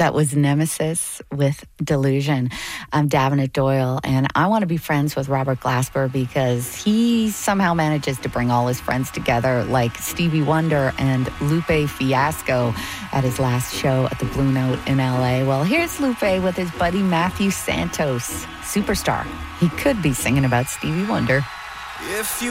That was Nemesis with Delusion. I'm Davenant Doyle, and I want to be friends with Robert Glasper because he somehow manages to bring all his friends together, like Stevie Wonder and Lupe Fiasco at his last show at the Blue Note in L.A. Well, here's Lupe with his buddy Matthew Santos, Superstar. He could be singing about Stevie Wonder. If you